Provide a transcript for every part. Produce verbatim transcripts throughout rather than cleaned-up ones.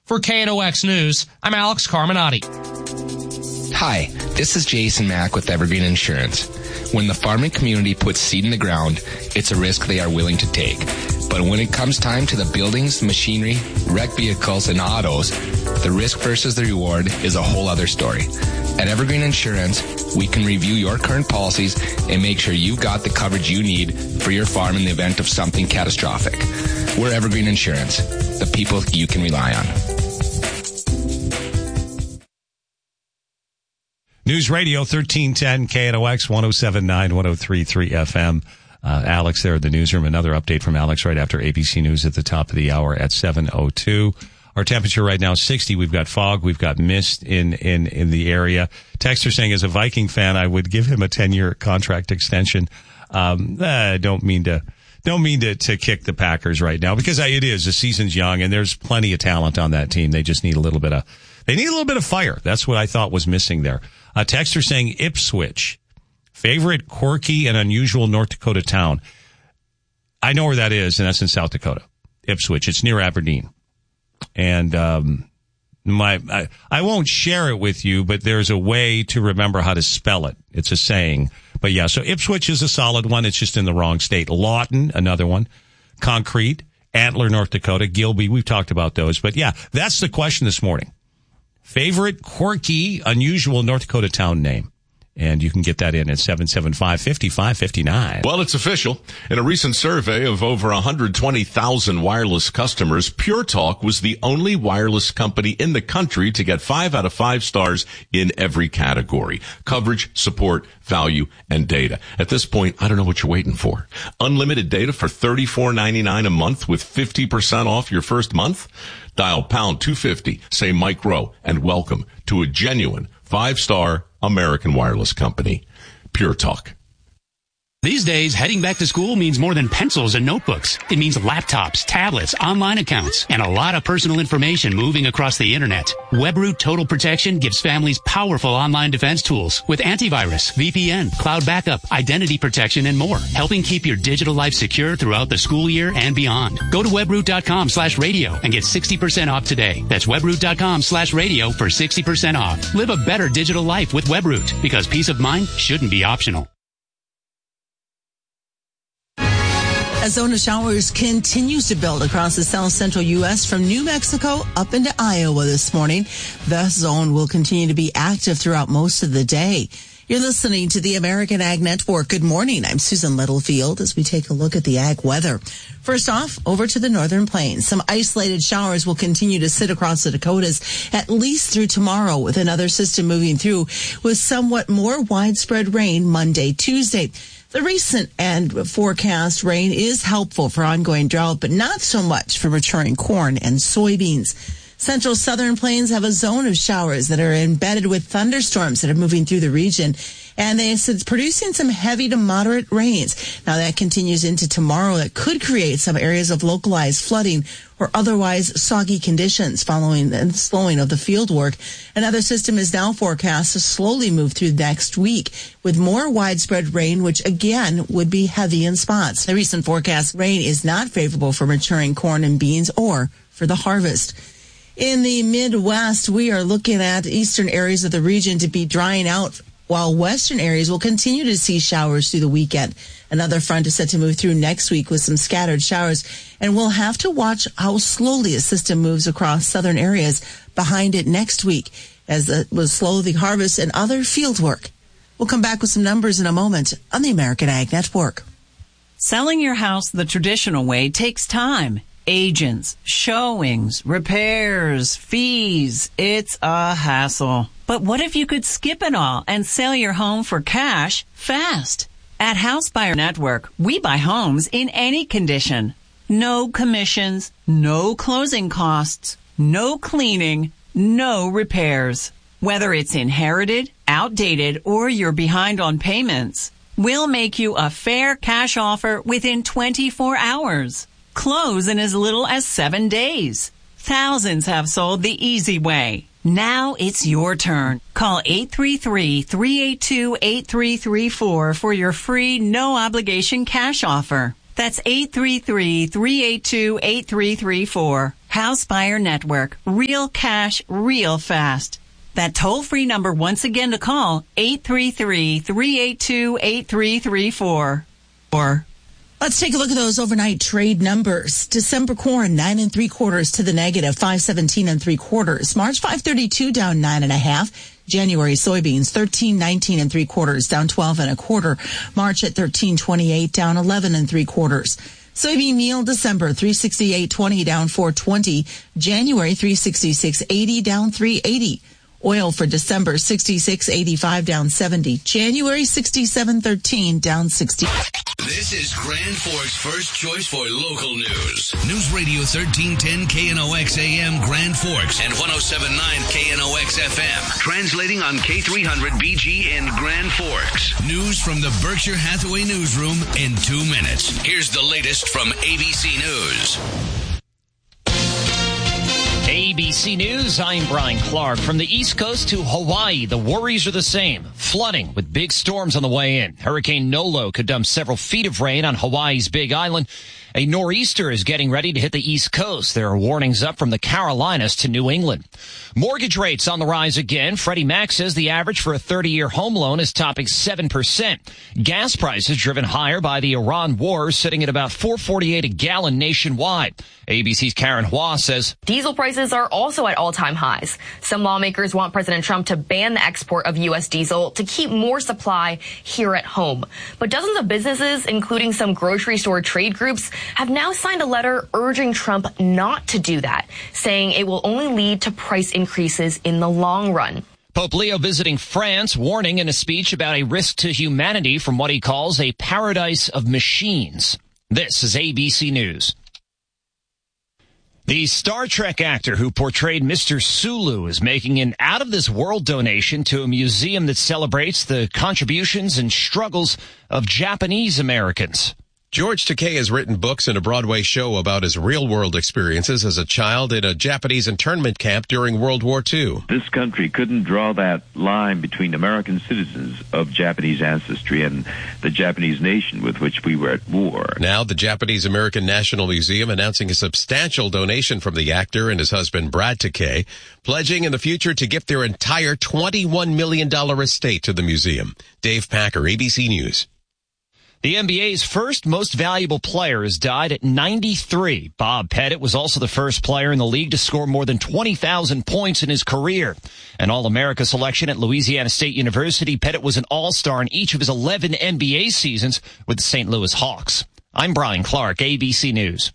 For K N O X News, I'm Alex Carminati. Hi, this is Jason Mack with Evergreen Insurance. When the farming community puts seed in the ground, it's a risk they are willing to take. But when it comes time to the buildings, machinery, wrecked vehicles, and autos, the risk versus the reward is a whole other story. At Evergreen Insurance, we can review your current policies and make sure you've got the coverage you need for your farm in the event of something catastrophic. We're Evergreen Insurance, the people you can rely on. News Radio thirteen ten K N O X one oh seven point nine, one oh three point three F M. Uh, Alex there at the newsroom. Another update from Alex right after A B C News at the top of the hour at seven oh two. Our temperature right now is sixty. We've got fog. We've got mist in, in, in the area. Texter saying, as a Viking fan, I would give him a ten-year contract extension. Um, I don't mean to, don't mean to, to kick the Packers right now because it is. The season's young and there's plenty of talent on that team. They just need a little bit of, they need a little bit of fire. That's what I thought was missing there. A texter saying Ipswich, favorite quirky and unusual North Dakota town. I know where that is, and that's in South Dakota. Ipswich. It's near Aberdeen. And um my I, I won't share it with you, but there's a way to remember how to spell it. It's a saying. But yeah, so Ipswich is a solid one. It's just in the wrong state. Lawton, another one. Concrete, Antler, North Dakota, Gilby. We've talked about those. But yeah, that's the question this morning. Favorite quirky, unusual North Dakota town name. And you can get that in at seven seven five, five five five nine. Well, it's official. In a recent survey of over one hundred twenty thousand wireless customers, Pure Talk was the only wireless company in the country to get five out of five stars in every category. Coverage, support, value, and data. At this point, I don't know what you're waiting for. Unlimited data for thirty-four ninety-nine a month with fifty percent off your first month? Dial pound two fifty, say Mike Rowe, and welcome to a genuine five-star American wireless company. Pure Talk. These days, heading back to school means more than pencils and notebooks. It means laptops, tablets, online accounts, and a lot of personal information moving across the internet. WebRoot Total Protection gives families powerful online defense tools with antivirus, V P N, cloud backup, identity protection, and more, helping keep your digital life secure throughout the school year and beyond. Go to webroot.com slash radio and get sixty percent off today. That's webroot.com slash radio for sixty percent off. Live a better digital life with WebRoot, because peace of mind shouldn't be optional. A zone of showers continues to build across the south central U S from New Mexico up into Iowa this morning. The zone will continue to be active throughout most of the day. You're listening to the American Ag Network. Good morning. I'm Susan Littlefield as we take a look at the ag weather. First off, over to the northern plains. Some isolated showers will continue to sit across the Dakotas at least through tomorrow, with another system moving through with somewhat more widespread rain Monday, Tuesday. The recent and forecast rain is helpful for ongoing drought, but not so much for maturing corn and soybeans. Central southern plains have a zone of showers that are embedded with thunderstorms that are moving through the region, and it's producing some heavy to moderate rains. Now that continues into tomorrow. That could create some areas of localized flooding or otherwise soggy conditions following the slowing of the field work. Another system is now forecast to slowly move through next week with more widespread rain, which again would be heavy in spots. The recent forecast rain is not favorable for maturing corn and beans or for the harvest. In the Midwest, we are looking at eastern areas of the region to be drying out, while western areas will continue to see showers through the weekend. Another front is set to move through next week with some scattered showers, and we'll have to watch how slowly a system moves across southern areas behind it next week, as it will slow the harvest and other field work. We'll come back with some numbers in a moment on the American Ag Network. Selling your house the traditional way takes time. Agents, showings, repairs, fees. It's a hassle. But what if you could skip it all and sell your home for cash fast? At House Buyer Network, we buy homes in any condition. No commissions, no closing costs, no cleaning, no repairs. Whether it's inherited, outdated, or you're behind on payments, we'll make you a fair cash offer within twenty-four hours. Close in as little as seven days. Thousands have sold the easy way. Now it's your turn. Call eight three three, three eight two, eight three three four for your free, no-obligation cash offer. That's eight three three, three eight two, eight three three four. House Buyer Network. Real cash, real fast. That toll-free number once again to call, eight three three, three eight two, eight three three four. Or let's take a look at those overnight trade numbers. December corn, nine and three quarters to the negative, five seventeen and three quarters. March, five thirty-two, down nine and a half. January soybeans, thirteen nineteen and three quarters, down twelve and a quarter. March at thirteen twenty-eight, down eleven and three quarters. Soybean meal December, three sixty-eight twenty, down four twenty. January, three sixty-six eighty, down three eighty. Oil for December, sixty-six eighty-five, down seventy. January, sixty-seven thirteen, down sixty. This is Grand Forks' first choice for local news. News Radio thirteen ten K N O X A M Grand Forks and one oh seven point nine K N O X F M. Translating on K three hundred B G in Grand Forks. News from the Berkshire Hathaway newsroom in two minutes. Here's the latest from A B C News. A B C News, I'm Brian Clark. From the East Coast to Hawaii, the worries are the same. Flooding with big storms on the way in. Hurricane Nolo could dump several feet of rain on Hawaii's Big Island. A nor'easter is getting ready to hit the East Coast. There are warnings up from the Carolinas to New England. Mortgage rates on the rise again. Freddie Mac says the average for a thirty-year home loan is topping seven percent. Gas prices driven higher by the Iran war, sitting at about four forty-eight a gallon nationwide. A B C's Karen Hua says diesel prices are also at all-time highs. Some lawmakers want President Trump to ban the export of U S diesel to keep more supply here at home. But dozens of businesses, including some grocery store trade groups, have now signed a letter urging Trump not to do that, saying it will only lead to price increases in the long run. Pope Leo visiting France, warning in a speech about a risk to humanity from what he calls a paradise of machines. This is A B C News. The Star Trek actor who portrayed Mister Sulu is making an out-of-this-world donation to a museum that celebrates the contributions and struggles of Japanese Americans. George Takei has written books and a Broadway show about his real-world experiences as a child in a Japanese internment camp during World War Two. This country couldn't draw that line between American citizens of Japanese ancestry and the Japanese nation with which we were at war. Now, the Japanese American National Museum announcing a substantial donation from the actor and his husband, Brad Takei, pledging in the future to give their entire twenty-one million dollars estate to the museum. Dave Packer, A B C News. The N B A's first most valuable player has died at ninety-three. Bob Pettit was also the first player in the league to score more than twenty thousand points in his career. An All-America selection at Louisiana State University, Pettit was an All-Star in each of his eleven N B A seasons with the Saint Louis Hawks. I'm Brian Clark, A B C News.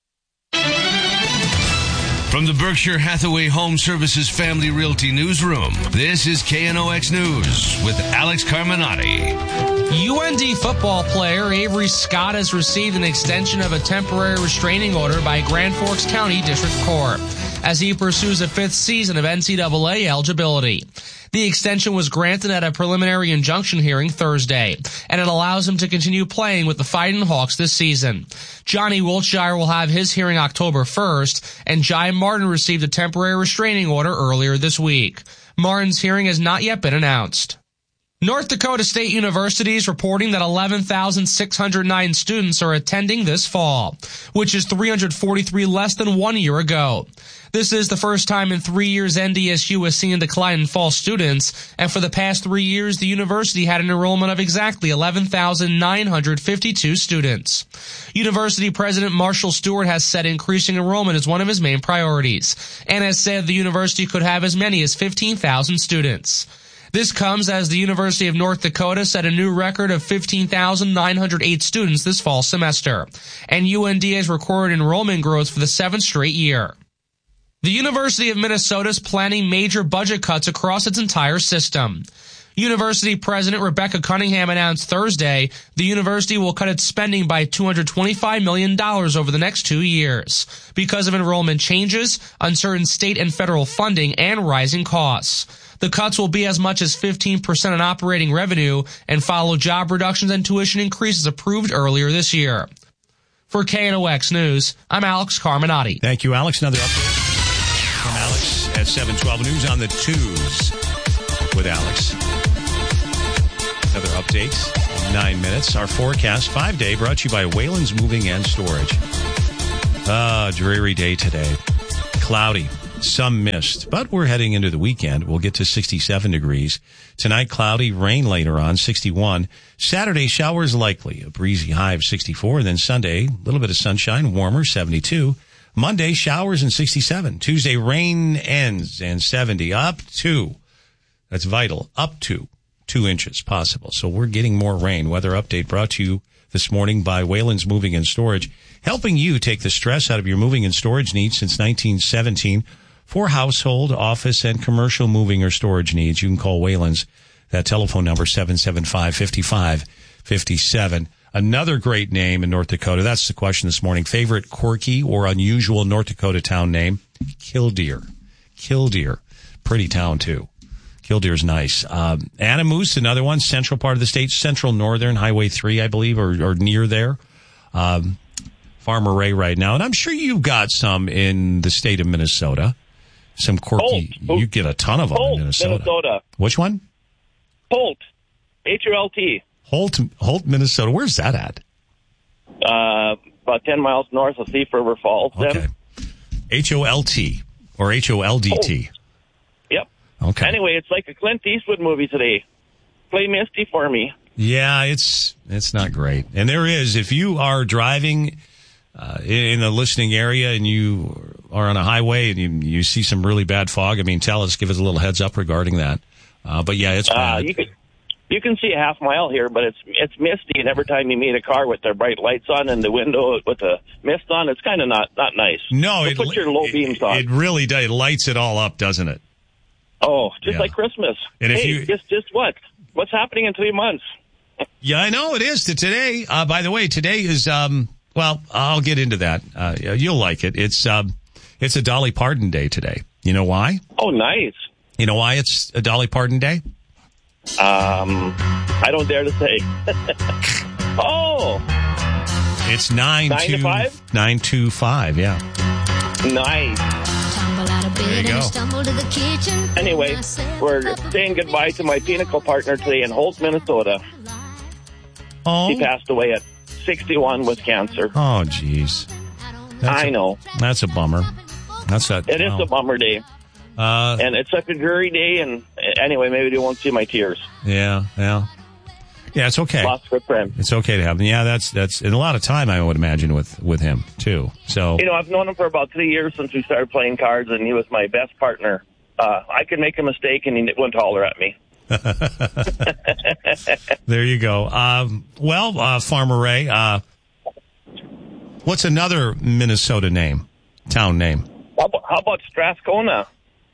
From the Berkshire Hathaway Home Services Family Realty Newsroom, this is K N O X News with Alex Carminati. U N D football player Avery Scott has received an extension of a temporary restraining order by Grand Forks County District Court as he pursues a fifth season of N C double A eligibility. The extension was granted at a preliminary injunction hearing Thursday, and it allows him to continue playing with the Fighting Hawks this season. Johnny Wiltshire will have his hearing October first, and Jai Martin received a temporary restraining order earlier this week. Martin's hearing has not yet been announced. North Dakota State University is reporting that eleven thousand six hundred nine students are attending this fall, which is three hundred forty-three less than one year ago. This is the first time in three years N D S U has seen a decline in fall students, and for the past three years the university had an enrollment of exactly eleven thousand nine hundred fifty-two students. University President Marshall Stewart has said increasing enrollment is one of his main priorities, and has said the university could have as many as fifteen thousand students. This comes as the University of North Dakota set a new record of fifteen thousand nine hundred eight students this fall semester, and U N D has recorded enrollment growth for the seventh straight year. The University of Minnesota is planning major budget cuts across its entire system. University President Rebecca Cunningham announced Thursday the university will cut its spending by two hundred twenty-five million dollars over the next two years because of enrollment changes, uncertain state and federal funding, and rising costs. The cuts will be as much as fifteen percent on operating revenue and follow job reductions and tuition increases approved earlier this year. For K N O X News, I'm Alex Carminati. Thank you, Alex. Another update from Alex at seven twelve News on the twos with Alex. Another update in nine minutes. Our forecast, five-day, brought to you by Wayland's Moving and Storage. Ah, dreary day today. cloudy, some mist, but we're heading into the weekend. We'll get to sixty-seven degrees. Tonight, cloudy, rain later on, sixty-one. Saturday, showers likely, a breezy high of sixty-four. And then Sunday, a little bit of sunshine, warmer, seventy-two. Monday, showers and sixty-seven. Tuesday, rain ends and seventy. Up to, that's vital, up to two inches possible. So we're getting more rain. Weather update brought to you this morning by Wayland's Moving and Storage, helping you take the stress out of your moving and storage needs since nineteen seventeen. For household, office, and commercial moving or storage needs, you can call Wayland's. That telephone number, seven seven five, five five five seven. Another great name in North Dakota. That's the question this morning. Favorite quirky or unusual North Dakota town name? Killdeer. Killdeer. Pretty town, too. Killdeer's nice. Um, Anamoose, another one. Central part of the state. Central Northern, Highway three, I believe, or, or near there. Um, Farmer Ray right now. And I'm sure you've got some in the state of Minnesota. Some quirky. Holt. You get a ton of them Holt, in Minnesota. Minnesota. Which one? Holt. H O L T. Holt, Holt, Minnesota. Where's that at? Uh, about ten miles north of Thief River Falls. Okay. H O L T or H O L D T. Oh. Yep. Okay. Anyway, it's like a Clint Eastwood movie today. Play Misty for me. Yeah, it's it's not great. And there is, if you are driving uh, in the listening area and you are on a highway and you, you see some really bad fog, I mean, tell us, give us a little heads up regarding that. Uh, but yeah, it's bad. Uh, you can you can see a half mile here, but it's it's misty, and every time you meet a car with their bright lights on and the window with the mist on, it's kind of not not nice. No, so it, put your low it, beams on. It really does. It lights it all up, doesn't it? Oh, just Yeah. like Christmas. And if hey, you- just just what? What's happening in three months? Yeah, I know it is to today. Uh, by the way, today is, um, well, I'll get into that. Uh, you'll like it. It's, um, it's a Dolly Parton day today. You know why? Oh, nice. You know why it's a Dolly Parton day? Um, I don't dare to say. oh, It's nine, Nine to two, five? nine two five, yeah. nice. There you go. Anyway, we're saying goodbye to my pinnacle partner today in Holt, Minnesota. Oh, He passed away at sixty-one with cancer. oh, jeez. That's I a- know. That's a bummer. That's a, It is wow. a bummer day. Uh, And it's such a dreary day, and anyway, maybe they won't see my tears. yeah, yeah. Yeah, it's okay. Lost a good friend. It's okay to have them. Yeah, that's, that's, and a lot of time I would imagine with, with him too. So, You know, I've known him for about three years since we started playing cards, and he was my best partner. Uh, I could make a mistake, and he wouldn't holler at me. there you go. Um, well, uh, Farmer Ray, uh, what's another Minnesota name, town name? How about, how about Strathcona?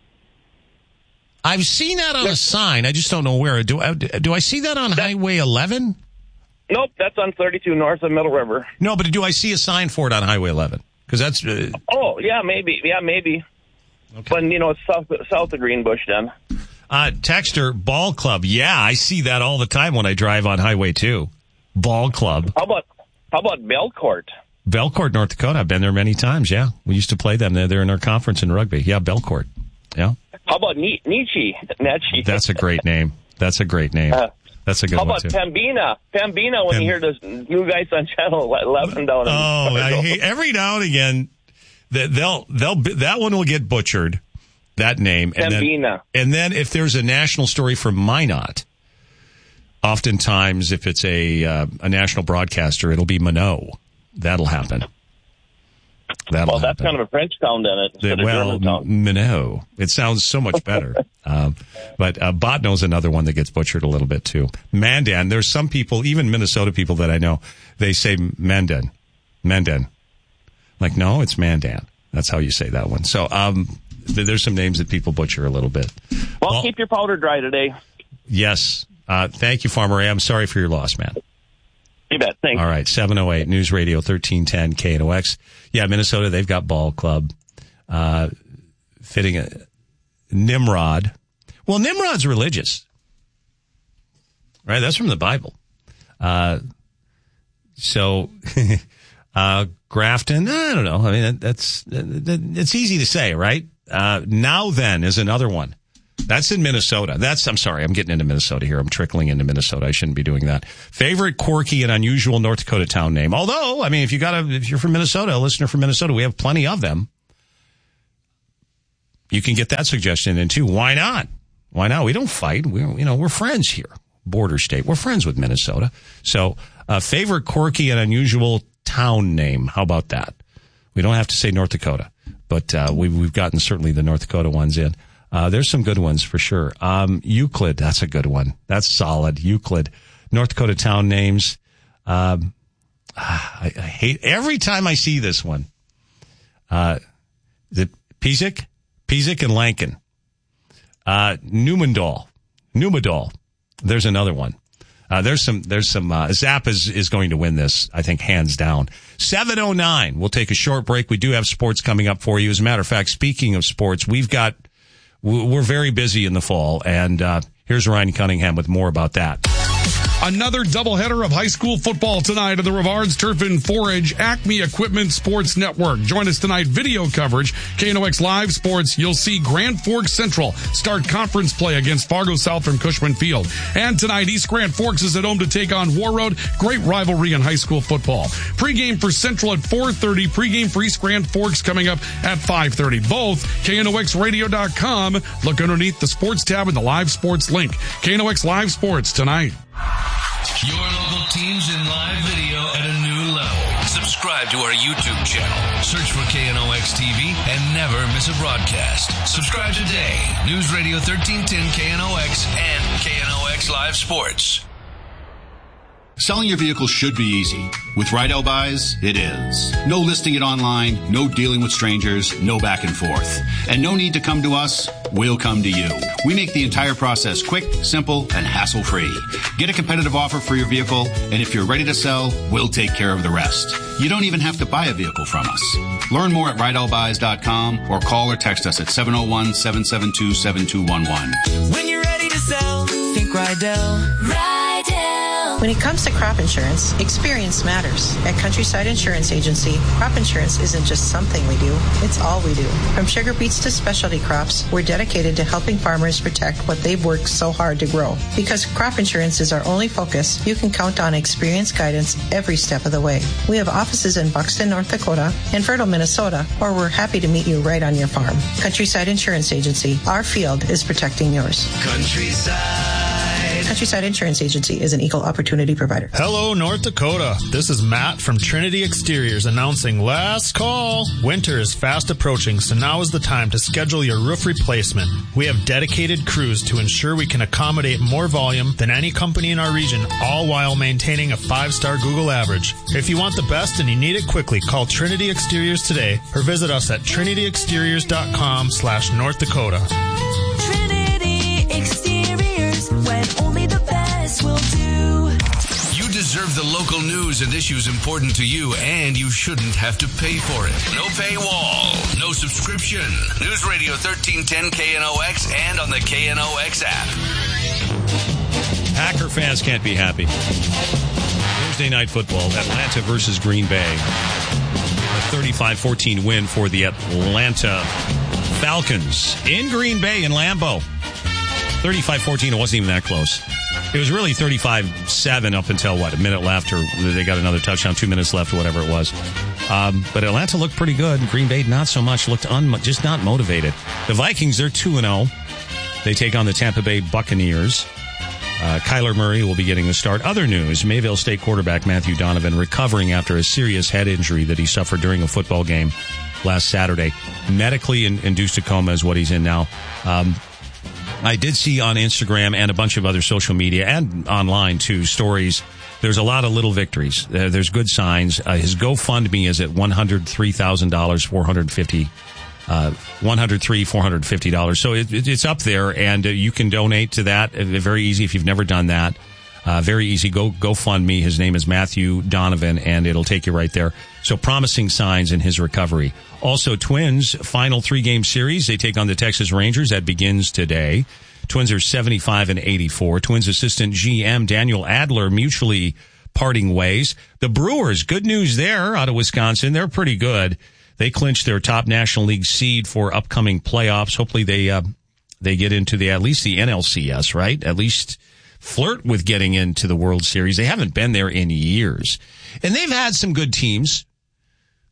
I've seen that on a sign. I just don't know where. Do I, do I see that on Highway eleven? Nope, that's on thirty-two north of Middle River. No, but do I see a sign for it on Highway eleven? Because that's, uh, Oh, yeah, maybe. Yeah, maybe. Okay. But, you know, it's south, south of Greenbush then. uh, Texter Ball Club. Yeah, I see that all the time when I drive on Highway two. Ball Club. How about how about Belcourt? Belcourt, North Dakota. I've been there many times, yeah. We used to play them. They're, they're in our conference in rugby. Yeah, Belcourt. Yeah. How about Ni- Nietzsche? Nietzsche. That's a great name. That's a great name. Uh, That's a good How one, about too. Pembina? Pembina, when Pem- you hear those new guys on Channel eleven down in Oh, I hate, every now and again, that they'll they'll that one will get butchered. That name, and Pembina. then and then if there's a national story from Minot, oftentimes if it's a uh, a national broadcaster, it'll be Minot. That'll happen. That'll Well, that's happen. kind of a French town, then. Instead well, of German town. Minot. It sounds so much better. um, but uh, Botno's another one that gets butchered a little bit too. Mandan. There's some people, even Minnesota people that I know, they say Mandan. Mandan. Like, no, it's Mandan. That's how you say that one. So um, th- there's some names that people butcher a little bit. Well, Well, keep your powder dry today. Yes. Uh, thank you, Farmer Ray. I'm sorry for your loss, man. You bet. Thanks. All right, seven oh eight News Radio thirteen ten K N O X. Yeah, Minnesota, they've got Ball Club. Uh, fitting a Nimrod. Well, Nimrod's religious. Right? That's from the Bible. Uh, so, uh, Grafton, I don't know. I mean, that, that's, that, it's easy to say, right? Uh, Now Then is another one. That's in Minnesota. That's, I'm sorry, I'm getting into Minnesota here. I'm trickling into Minnesota. I shouldn't be doing that. Favorite quirky and unusual North Dakota town name. Although, I mean, if you got a, if you're from Minnesota, a listener from Minnesota, we have plenty of them. you can get that suggestion in too. Why not? Why not? We don't fight. We're, you know, we're friends here. Border state. We're friends with Minnesota. So, uh, favorite quirky and unusual town name. How about that? We don't have to say North Dakota, but, uh, we've, we've gotten certainly the North Dakota ones in. Uh, there's some good ones for sure. Um, Euclid. That's a good one. That's solid. Euclid. North Dakota town names. Um, I, I hate every time I see this one. Uh, the Pizik, Pizik and Lankin. Uh, Numendal, Numedal. There's another one. Uh, there's some, there's some, uh, Zap is, is going to win this, I think, hands down. seven oh nine. We'll take a short break. We do have sports coming up for you. As a matter of fact, speaking of sports, we've got, we're very busy in the fall, and, uh, here's Ryan Cunningham with more about that. Another doubleheader of high school football tonight on the Rivards Turf and Forage Acme Equipment Sports Network. Join us tonight, video coverage, K N O X Live Sports. You'll see Grand Forks Central start conference play against Fargo South from Cushman Field. And tonight, East Grand Forks is at home to take on War Road. Great rivalry in high school football. Pre-game for Central at four thirty. Pre-game for East Grand Forks coming up at five thirty. Both K N O X radio dot com. Look underneath the sports tab and the live sports link. K N O X Live Sports tonight. Your local teams in live video at a new level. Subscribe to our YouTube channel. Search for K N O X T V and never miss a broadcast. Subscribe today. News Radio thirteen ten K N O X and K N O X Live Sports. Selling your vehicle should be easy. With Rydell Buys, it is. No listing it online, no dealing with strangers, no back and forth. And no need to come to us, we'll come to you. We make the entire process quick, simple, and hassle-free. Get a competitive offer for your vehicle, and if you're ready to sell, we'll take care of the rest. You don't even have to buy a vehicle from us. Learn more at Rydell Buys dot com or call or text us at seven oh one, seven seven two, seven two one one. When you're ready to sell, think Rydell. Rydell. When it comes to crop insurance, experience matters. At Countryside Insurance Agency, crop insurance isn't just something we do, it's all we do. From sugar beets to specialty crops, we're dedicated to helping farmers protect what they've worked so hard to grow. Because crop insurance is our only focus, you can count on experienced guidance every step of the way. We have offices in Buxton, North Dakota, and Fertile, Minnesota, or we're happy to meet you right on your farm. Countryside Insurance Agency, our field is protecting yours. Countryside. Countryside Insurance Agency is an equal opportunity provider. Hello, North Dakota. This is Matt from Trinity Exteriors announcing last call. Winter is fast approaching, so now is the time to schedule your roof replacement. We have dedicated crews to ensure we can accommodate more volume than any company in our region, all while maintaining a five-star Google average. If you want the best and you need it quickly, call Trinity Exteriors today or visit us at trinity exteriors dot com slash North Dakota. Trinity Exteriors, when only the best will do. You deserve the local news and issues important to you, and you shouldn't have to pay for it. No paywall, no subscription. News Radio thirteen ten K N O X and on the K N O X app. Packer fans can't be happy. Thursday night football, Atlanta versus Green Bay. A thirty-five fourteen win for the Atlanta Falcons in Green Bay in Lambeau. thirty-five fourteen, it wasn't even that close. It was really thirty-five seven up until, what, a minute left, or they got another touchdown, two minutes left, or whatever it was. Um, but Atlanta looked pretty good. Green Bay, not so much. Looked un- just not motivated. The Vikings, they're two and oh. They take on the Tampa Bay Buccaneers. Uh, Kyler Murray will be getting the start. Other news, Mayville State quarterback Matthew Donovan recovering after a serious head injury that he suffered during a football game last Saturday. Medically in- induced a coma is what he's in now. Um, I did see on Instagram and a bunch of other social media and online too stories. There's a lot of little victories. Uh, there's good signs. Uh, his GoFundMe is at one hundred three thousand four hundred fifty dollars. Uh, one hundred three thousand four hundred fifty dollars. So it, it, it's up there, and uh, you can donate to that. Uh, very easy if you've never done that. Uh, very easy. Go GoFundMe. His name is Matthew Donovan, and it'll take you right there. So promising signs in his recovery. Also, Twins final three-game series. They take on the Texas Rangers. That begins today. Twins are seventy-five and eighty-four. Twins assistant G M Daniel Adler mutually parting ways. The Brewers, good news there out of Wisconsin. They're pretty good. They clinched their top National League seed for upcoming playoffs. Hopefully they uh, they get into the at least the N L C S, right? At least flirt with getting into the World Series. They haven't been there in years. And they've had some good teams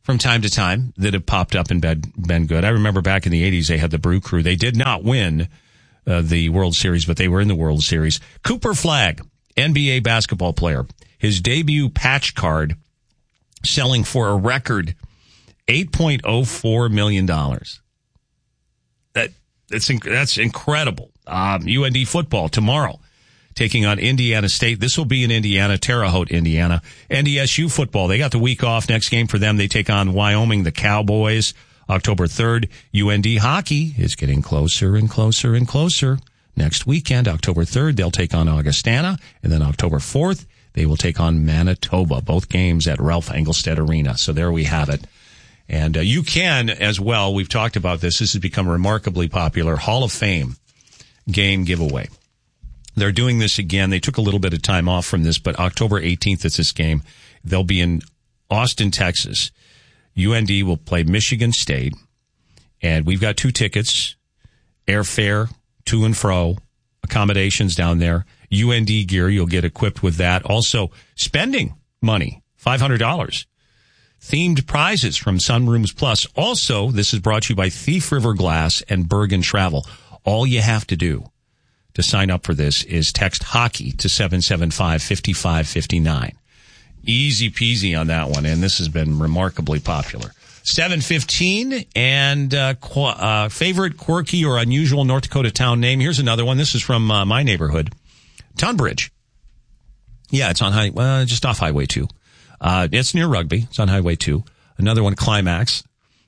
from time to time that have popped up and been, been good. I remember back in the eighties, they had the Brew Crew. They did not win uh, the World Series, but they were in the World Series. Cooper Flagg, N B A basketball player. His debut patch card selling for a record eight point oh four million dollars. That, that's, inc- that's incredible. Um, U N D football tomorrow, taking on Indiana State. This will be in Indiana, Terre Haute, Indiana. N D S U football, they got the week off. Next game for them, they take on Wyoming, the Cowboys, October third. U N D hockey is getting closer and closer and closer. Next weekend, October third, they'll take on Augustana. And then October fourth, they will take on Manitoba. Both games at Ralph Engelstad Arena. So there we have it. And uh, you can as well, we've talked about this. This has become remarkably popular. Hall of Fame game giveaway. They're doing this again. They took a little bit of time off from this, but October eighteenth is this game. They'll be in Austin, Texas. U N D will play Michigan State. And we've got two tickets, airfare, to and fro, accommodations down there. U N D gear, you'll get equipped with that. Also, spending money, five hundred dollars. Themed prizes from Sunrooms Plus. Also, this is brought to you by Thief River Glass and Bergen Travel. All you have to do to sign up for this is text hockey to seven seven five, five five five nine. Easy peasy on that one, and this has been remarkably popular. seven fifteen, and uh, qu- uh, favorite quirky or unusual North Dakota town name. Here's another one. This is from uh, my neighborhood, Tunbridge. Yeah, it's on high, uh, just off Highway two. Uh, it's near Rugby. It's on Highway two. Another one, Climax.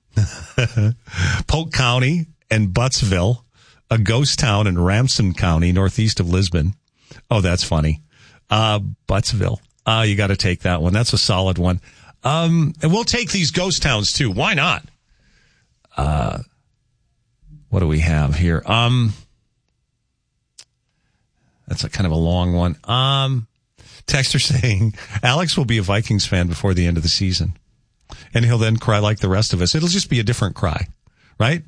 Polk County and Buttsville. A ghost town in Ramsden County, northeast of Lisbon. Oh, that's funny. Uh, Buttsville. Uh, you got to take that one. That's a solid one. Um, and we'll take these ghost towns too. Why not? Uh, what do we have here? Um, that's a kind of a long one. Um, texter saying Alex will be a Vikings fan before the end of the season, and he'll then cry like the rest of us. It'll just be a different cry, right?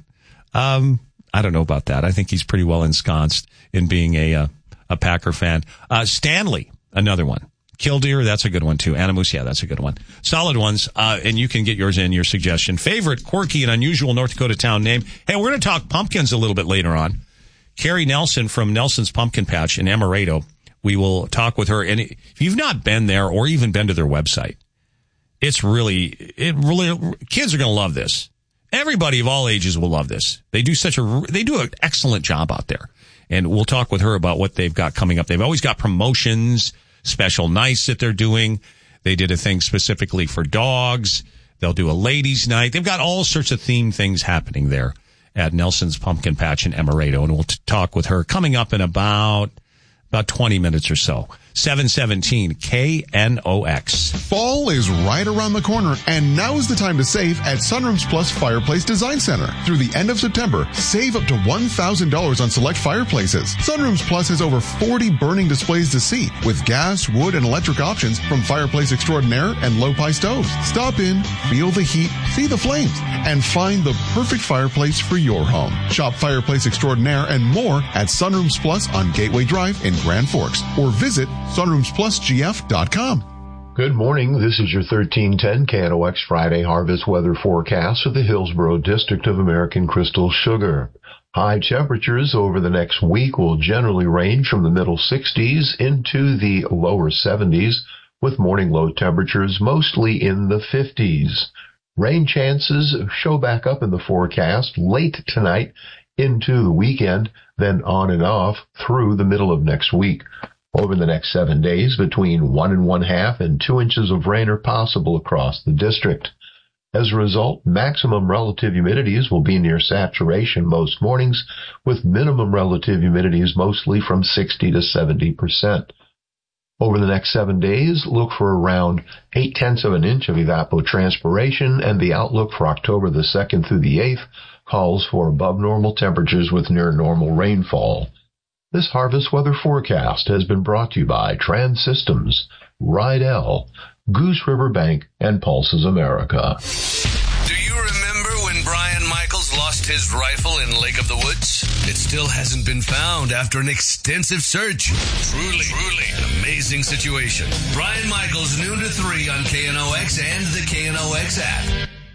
Um, I don't know about that. I think he's pretty well ensconced in being a uh, a Packer fan. Uh, Stanley, another one. Killdeer, that's a good one too. Animus, yeah, that's a good one. Solid ones, uh, and you can get yours in, your suggestion. Favorite quirky and unusual North Dakota town name. Hey, we're going to talk pumpkins a little bit later on. Carrie Nelson from Nelson's Pumpkin Patch in Amaretto. We will talk with her. And if you've not been there or even been to their website, it's really, it really, kids are going to love this. Everybody of all ages will love this. They do such a, they do an excellent job out there. And we'll talk with her about what they've got coming up. They've always got promotions, special nights that they're doing. They did a thing specifically for dogs. They'll do a ladies' night. They've got all sorts of themed things happening there at Nelson's Pumpkin Patch in Amaretto. And we'll t- talk with her coming up in about, about twenty minutes or so. seven seventeen K N O X. Fall is right around the corner, and now is the time to save at Sunrooms Plus Fireplace Design Center. Through the end of September, save up to one thousand dollars on select fireplaces. Sunrooms Plus has over forty burning displays to see, with gas, wood, and electric options from Fireplace Extraordinaire and low-pie stoves. Stop in, feel the heat, see the flames, and find the perfect fireplace for your home. Shop Fireplace Extraordinaire and more at Sunrooms Plus on Gateway Drive in Grand Forks, or visit sunrooms plus g f dot com. Good morning. This is your thirteen ten K N O X Friday harvest weather forecast for the Hillsborough District of American Crystal Sugar. High temperatures over the next week will generally range from the middle sixties into the lower seventies, with morning low temperatures mostly in the fifties. Rain chances show back up in the forecast late tonight into the weekend, then on and off through the middle of next week. Over the next seven days, between one and one half and two inches of rain are possible across the district. As a result, maximum relative humidities will be near saturation most mornings, with minimum relative humidities mostly from sixty to seventy percent. Over the next seven days, look for around eight tenths of an inch of evapotranspiration, and the outlook for October the second through the eighth calls for above normal temperatures with near normal rainfall. This harvest weather forecast has been brought to you by Trans Systems, Rydell, Goose River Bank, and Pulses America. Do you remember when Brian Michaels lost his rifle in Lake of the Woods? It still hasn't been found after an extensive search. Truly, truly an amazing situation. Brian Michaels, noon to three on K N O X and the K N O X app.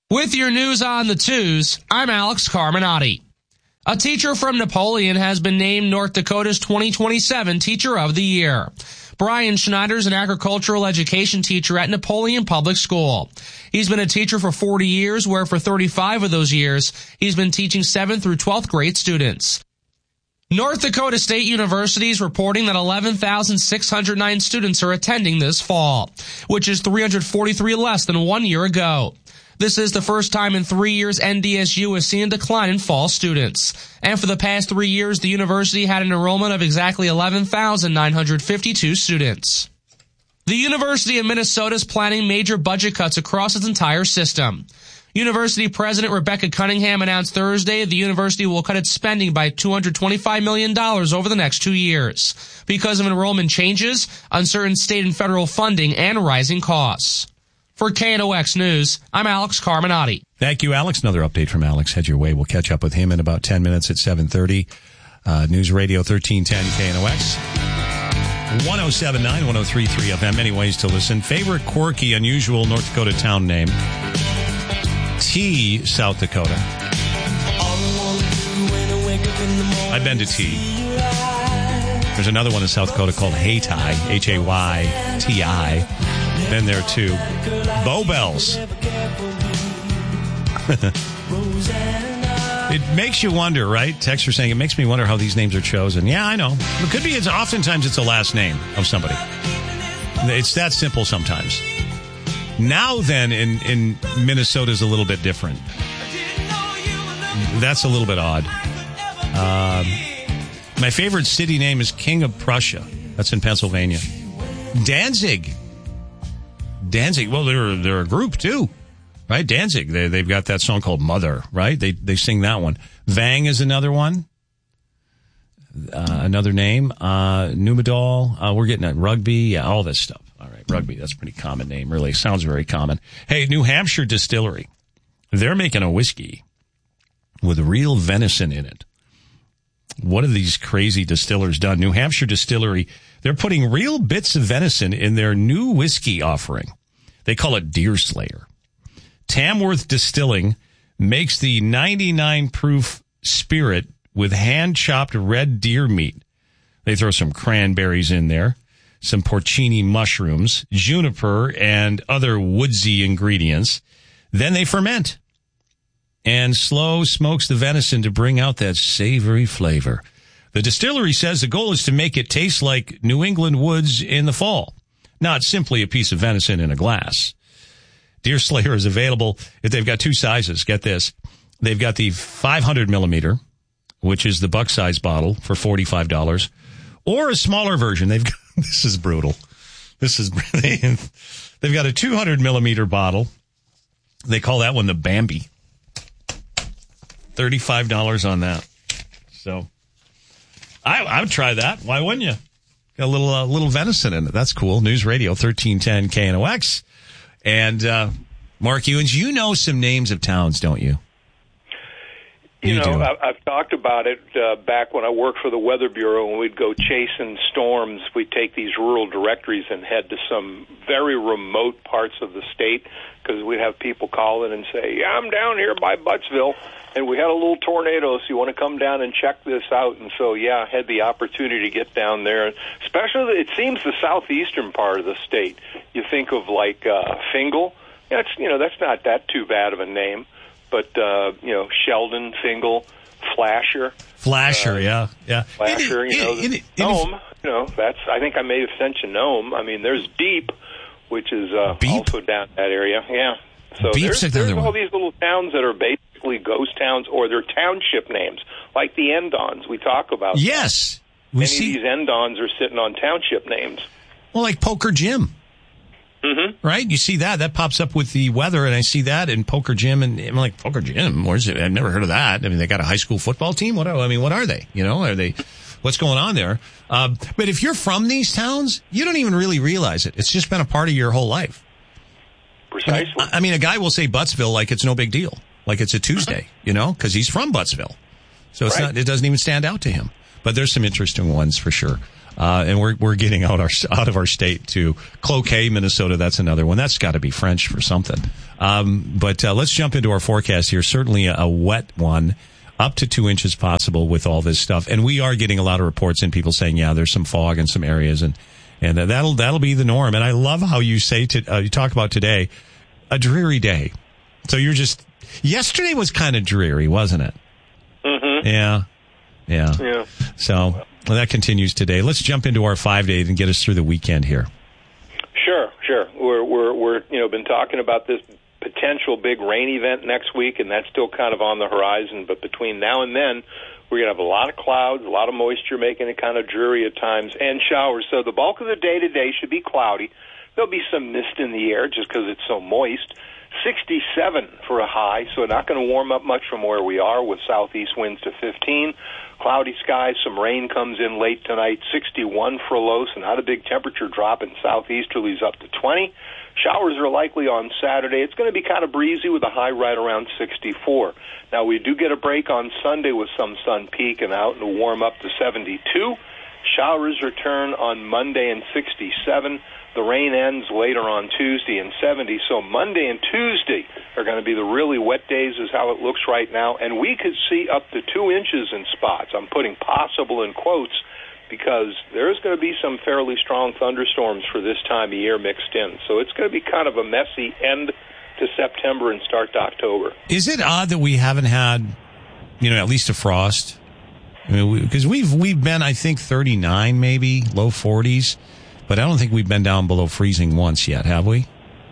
With your news on the twos, I'm Alex Carminati. A teacher from Napoleon has been named North Dakota's twenty twenty-seven Teacher of the Year. Brian Schneider is an agricultural education teacher at Napoleon Public School. He's been a teacher for forty years, where for thirty-five of those years, he's been teaching seventh through twelfth grade students. North Dakota State University is reporting that eleven thousand six hundred nine students are attending this fall, which is three hundred forty-three less than one year ago. This is the first time in three years N D S U has seen a decline in fall students. And for the past three years, the university had an enrollment of exactly eleven thousand nine hundred fifty-two students. The University of Minnesota is planning major budget cuts across its entire system. University President Rebecca Cunningham announced Thursday the university will cut its spending by two hundred twenty-five million dollars over the next two years because of enrollment changes, uncertain state and federal funding, and rising costs. For K N O X News, I'm Alex Carminati. Thank you, Alex. Another update from Alex. Head your way. We'll catch up with him in about ten minutes at seven thirty. Uh, News Radio thirteen ten K N O X. one oh seven point nine, one oh three point three F M. Many ways to listen. Favorite quirky, unusual North Dakota town name? T, South Dakota. I've been to T. There's another one in South Dakota called Haytai, H A Y T I. Been there too. Bow Bells. It makes you wonder, right? Texts are saying it makes me wonder how these names are chosen. Yeah, I know. It could be. It's oftentimes it's a last name of somebody. It's that simple sometimes. Now then, in in Minnesota is a little bit different. That's a little bit odd. Um, my favorite city name is King of Prussia. That's in Pennsylvania. Danzig. Danzig. Well, they're they're a group too, right? Danzig. They they've got that song called Mother, right? They they sing that one. Vang is another one. Uh, another name. Uh, Numedal. Uh, we're getting at rugby. Yeah, all this stuff. All right, rugby. That's a pretty common name. Really sounds very common. Hey, New Hampshire Distillery. They're making a whiskey with real venison in it. What have these crazy distillers done? New Hampshire Distillery. They're putting real bits of venison in their new whiskey offering. They call it Deer Slayer. Tamworth Distilling makes the ninety-nine proof spirit with hand-chopped red deer meat. They throw some cranberries in there, some porcini mushrooms, juniper, and other woodsy ingredients. Then they ferment and slow smokes the venison to bring out that savory flavor. The distillery says the goal is to make it taste like New England woods in the fall, not simply a piece of venison in a glass. Deer Slayer is available if they've got two sizes. Get this. They've got the five hundred millimeter, which is the buck size bottle for forty-five dollars, or a smaller version. They've got, this is brutal. This is, they've got a two hundred millimeter bottle. They call that one the Bambi. thirty-five dollars on that. So I, I would try that. Why wouldn't you? Got a little, uh, little venison in it. That's cool. News Radio thirteen ten K N O X. And, uh, Mark Ewens, you know some names of towns, don't you? You, you know, do. I've talked about it uh, back when I worked for the Weather Bureau, and we'd go chasing storms. We'd take these rural directories and head to some very remote parts of the state, because we'd have people call in and say, yeah, I'm down here by Buttsville, and we had a little tornado, so you want to come down and check this out. And so, yeah, I had the opportunity to get down there. Especially, it seems the southeastern part of the state. You think of, like, uh, Fingal. That's, you know, that's not that too bad of a name. But, uh, you know, Sheldon, Fingal, Flasher. Flasher, uh, yeah, yeah. Flasher, it, you know, it, it, Nome, it, you know, that's, I think I may have sent you Nome. I mean, there's Beep, which is uh, also down that area, yeah. So Beep's there's, there's all one. these little towns that are basically ghost towns, or they're township names, like the Endons we talk about. Yes. We Many see... of these Endons are sitting on township names. Well, like Poker Jim. Mm-hmm. Right? You see that. That pops up with the weather, and I see that in Poker Gym, and I'm like, Poker Gym? Where's it? I've never heard of that. I mean, they got a high school football team? What? I mean, what are they? You know, are they, what's going on there? Uh, but if you're from these towns, you don't even really realize it. It's just been a part of your whole life. Precisely. I mean, I mean a guy will say Buttsville like it's no big deal. Like it's a Tuesday, you know, because he's from Buttsville. So it's right. not, it doesn't even stand out to him. But there's some interesting ones for sure. Uh, and we're we're getting out our out of our state to Cloquet, Minnesota. That's another one. That's got to be French for something. Um, but uh, let's jump into our forecast here. Certainly a, a wet one, up to two inches possible with all this stuff. And we are getting a lot of reports and people saying, yeah, there's some fog in some areas, and and uh, that'll that'll be the norm. And I love how you say to uh, you talk about today, a dreary day. So you're just yesterday was kind of dreary, wasn't it? Mm-hmm. Yeah, yeah, yeah. So. Well, that continues today. Let's jump into our five day and get us through the weekend here. Sure, sure. We're we're we're you know been talking about this potential big rain event next week, and that's still kind of on the horizon. But between now and then, we're gonna have a lot of clouds, a lot of moisture, making it kind of dreary at times, and showers. So the bulk of the day today should be cloudy. There'll be some mist in the air just because it's so moist. sixty-seven for a high, so not going to warm up much from where we are with southeast winds to fifteen. Cloudy skies, some rain comes in late tonight, sixty-one for a low, so not a big temperature drop, and southeasterlies up to twenty. Showers are likely on Saturday. It's going to be kind of breezy with a high right around sixty-four. Now, we do get a break on Sunday with some sun peeking out and a warm up to seventy-two. Showers return on Monday and sixty-seven. The rain ends later on Tuesday and seventy. So Monday and Tuesday are going to be the really wet days is how it looks right now. And we could see up to two inches in spots. I'm putting possible in quotes because there's going to be some fairly strong thunderstorms for this time of year mixed in. So it's going to be kind of a messy end to September and start to October. Is it odd that we haven't had, you know, at least a frost? I mean, because we, we've we've been, I think, thirty-nine maybe, low forties. But I don't think we've been down below freezing once yet, have we?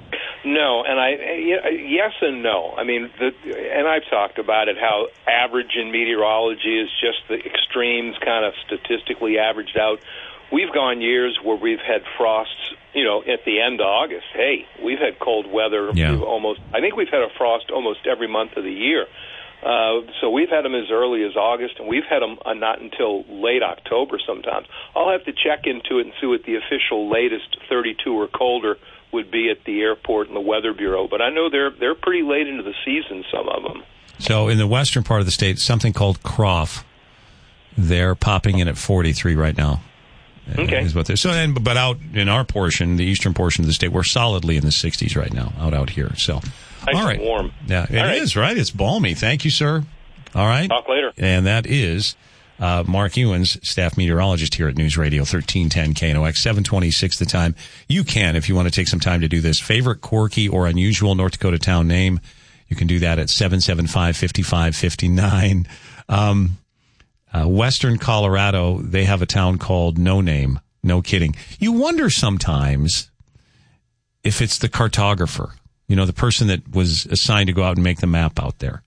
No, and I yes and no. I mean, the, and I've talked about it, how average in meteorology is just the extremes kind of statistically averaged out. We've gone years where we've had frosts, you know, at the end of August. Hey, we've had cold weather. Yeah. We've almost, I think we've had a frost almost every month of the year. Uh, so we've had them as early as August, and we've had them uh, not until late October sometimes. I'll have to check into it and see what the official latest thirty-two or colder would be at the airport and the Weather Bureau. But I know they're they're pretty late into the season, some of them. So in the western part of the state, something called Croft, they're popping in at forty-three right now. Okay. Is what they're, so, and, but out in our portion, the eastern portion of the state, we're solidly in the sixties right now, out out here. So. Nice All right. And warm. Yeah, it All right. is, right? It's balmy. Thank you, sir. All right. Talk later. And that is uh, Mark Ewens, staff meteorologist here at News Radio thirteen ten K N O X, seven twenty-six the time. You can, if you want to take some time to do this, favorite quirky or unusual North Dakota town name, you can do that at seven seven five, five five five nine. Um, uh, Western Colorado, they have a town called No Name. No kidding. You wonder sometimes if it's the cartographer. You know, the person that was assigned to go out and make the map out there.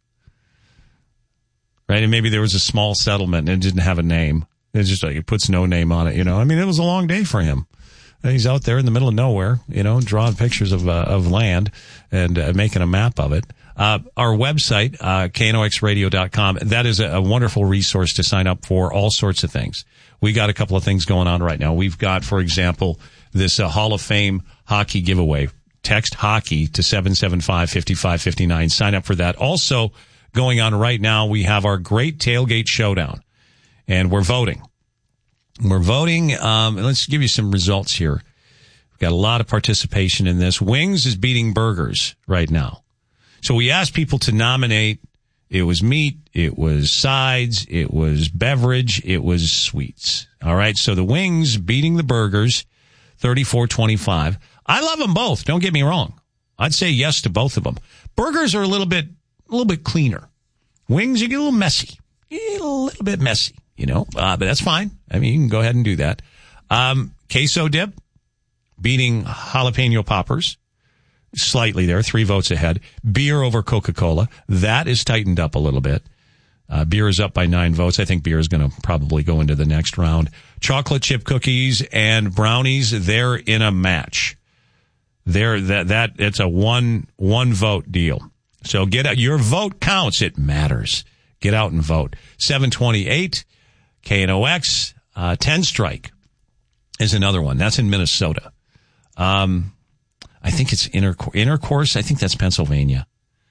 Right? And maybe there was a small settlement and it didn't have a name. It's just like it puts no name on it, you know. I mean, it was a long day for him. And he's out there in the middle of nowhere, you know, drawing pictures of uh, of land and uh, making a map of it. Uh, our website, uh, K N O X radio dot com, that is a, a wonderful resource to sign up for all sorts of things. We got a couple of things going on right now. We've got, for example, this uh, Hall of Fame hockey giveaway. Text hockey to seven seven five, five five five nine. Sign up for that. Also going on right now, we have our Great Tailgate Showdown, and we're voting. We're voting. Um, let's give you some results here. We've got a lot of participation in this. Wings is beating burgers right now. So we asked people to nominate. It was meat. It was sides. It was beverage. It was sweets. All right. So the wings beating the burgers, thirty-four twenty-five. I love them both. Don't get me wrong. I'd say yes to both of them. Burgers are a little bit, a little bit cleaner. Wings, you get a little messy. You get a little bit messy, you know, uh, but that's fine. I mean, you can go ahead and do that. Um, queso dip beating jalapeno poppers slightly there, three votes ahead. Beer over Coca-Cola. That is tightened up a little bit. Uh, beer is up by nine votes. I think beer is going to probably go into the next round. Chocolate chip cookies and brownies, they're in a match. There, that, that, it's a one, one vote deal. So get out, your vote counts. It matters. Get out and vote. seven twenty-eight, K N O X, uh, ten strike is another one. That's in Minnesota. Um, I think it's inner, intercourse. I think that's Pennsylvania.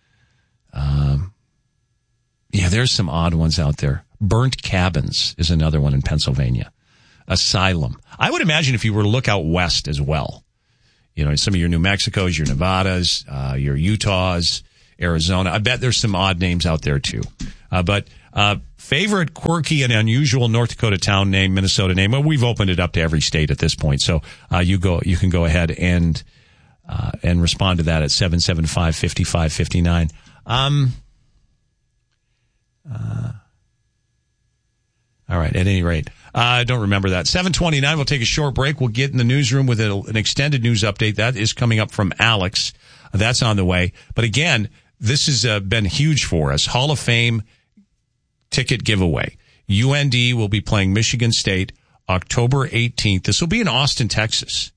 Um, yeah, there's some odd ones out there. Burnt Cabins is another one in Pennsylvania. asylum. I would imagine if you were to look out west as well, you know, some of your New Mexicos, your Nevadas, uh, your Utahs, Arizona. I bet there's some odd names out there too. Uh, but uh, favorite quirky and unusual North Dakota town name, Minnesota name. Well, we've opened it up to every state at this point, so uh, you go. You can go ahead and uh, and respond to that at seven seven five, five five five nine. Um. Uh, all right. At any rate, uh, I don't remember that. seven twenty-nine. We'll take a short break. We'll get in the newsroom with a, an extended news update. That is coming up from Alex. That's on the way. But again, this has uh, been huge for us. Hall of Fame ticket giveaway. U N D will be playing Michigan State October eighteenth. This will be in Austin, Texas.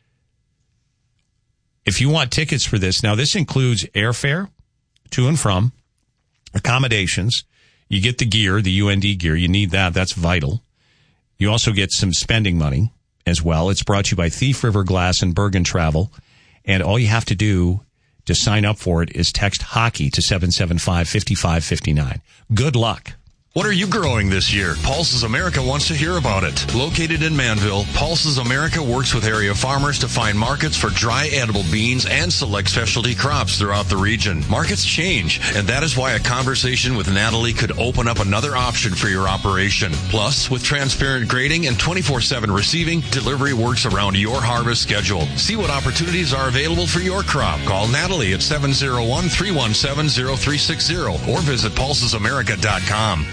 If you want tickets for this, now this includes airfare to and from, accommodations. You get the gear, the U N D gear. You need that. That's vital. You also get some spending money as well. It's brought to you by Thief River Glass and Bergen Travel. And all you have to do to sign up for it is text hockey to seven seven five, five five five nine. Good luck. What are you growing this year? Pulses America wants to hear about it. Located in Manville, Pulses America works with area farmers to find markets for dry edible beans and select specialty crops throughout the region. Markets change, and that is why a conversation with Natalie could open up another option for your operation. Plus, with transparent grading and twenty-four seven receiving, delivery works around your harvest schedule. See what opportunities are available for your crop. Call Natalie at seven oh one, three one seven, oh three six oh or visit pulses america dot com.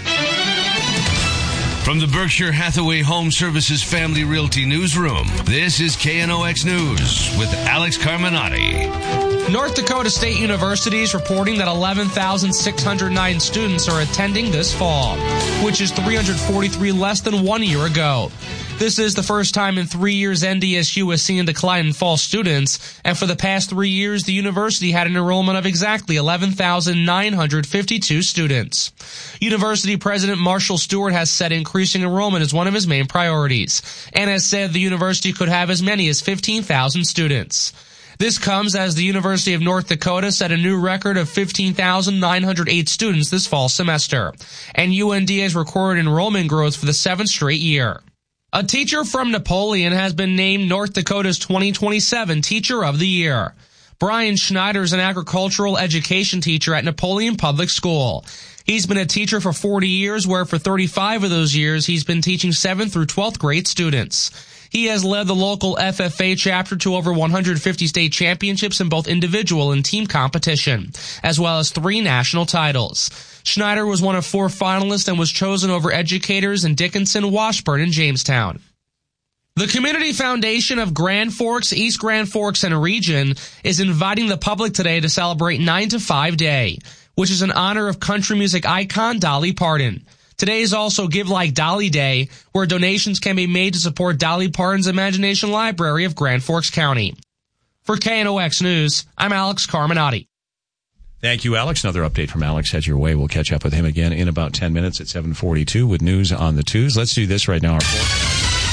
From the Berkshire Hathaway Home Services Family Realty Newsroom, this is K N O X News with Alex Carminati. North Dakota State University is reporting that eleven thousand six hundred nine students are attending this fall, which is three hundred forty-three less than one year ago. This is the first time in three years N D S U has seen a decline in fall students, and for the past three years, the university had an enrollment of exactly eleven thousand nine hundred fifty-two students. University President Marshall Stewart has said increasing enrollment is one of his main priorities, and has said the university could have as many as fifteen thousand students. This comes as the University of North Dakota set a new record of fifteen thousand nine hundred eight students this fall semester, and U N D has recorded enrollment growth for the seventh straight year. A teacher from Napoleon has been named North Dakota's twenty twenty-seven Teacher of the Year. Brian Schneider is an agricultural education teacher at Napoleon Public School. He's been a teacher for forty years, where for thirty-five of those years he's been teaching seventh through twelfth grade students. He has led the local F F A chapter to over one hundred fifty state championships in both individual and team competition, as well as three national titles. Schneider was one of four finalists and was chosen over educators in Dickinson, Washburn, and Jamestown. The Community Foundation of Grand Forks, East Grand Forks, and region is inviting the public today to celebrate nine to five Day, which is in honor of country music icon Dolly Parton. Today is also Give Like Dolly Day, where donations can be made to support Dolly Parton's Imagination Library of Grand Forks County. For K N O X News, I'm Alex Carminati. Thank you, Alex. Another update from Alex heads your way. We'll catch up with him again in about ten minutes at seven forty-two with news on the twos. Let's do this right now. Our forecast.